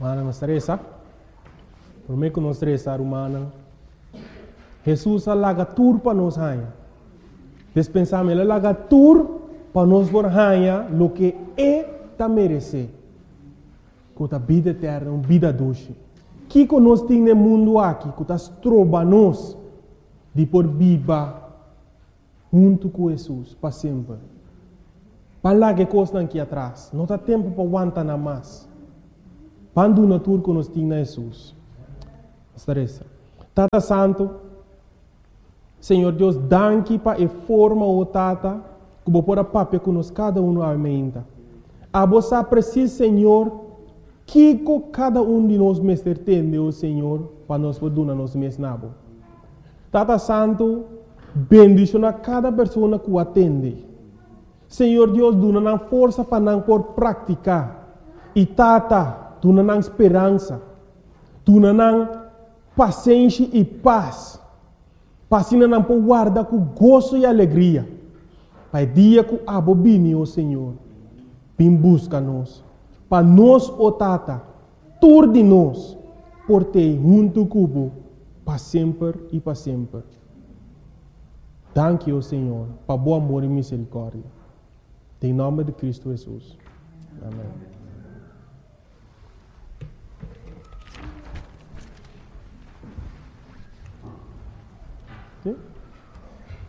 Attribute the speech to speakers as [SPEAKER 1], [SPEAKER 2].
[SPEAKER 1] Mana estressa. Por mim que não estressar humana. Jesus alaga tur para nós hanha. Despensamos ele alaga tur para nós por hanha lo que é ta merece. Com a vida eterna, uma vida doce. Que nós temos no mundo aqui, que nós trobamos de por viva junto com Jesus para sempre. Para lá que coisa aqui atrás, não tem tempo para aguentar nada mais. Quando na tour que nós temos Jesus. Estressa. Tata Santo, Senhor Deus, danke para a forma o Tata, que vou pôr a papel que nós cada um aumenta. A você precisa, Senhor, que cada um de nós mestre tem, o Senhor, para nós poder nos mesnabo. Tata Santo, bendiciona cada pessoa que o atende. Senhor Deus, dona força para não por praticar. E Tata, dona esperança. Dona paciência e paz. Passina não por guardar com gozo e alegria. Pai dia que abobine, o Senhor, vem busca nós. Para nós, o Tata, tur de nós, por ter junto cubo, para sempre e para sempre. Danke, o Senhor, para bom amor e misericórdia. Em nome de Cristo Jesus. Amém. Okay?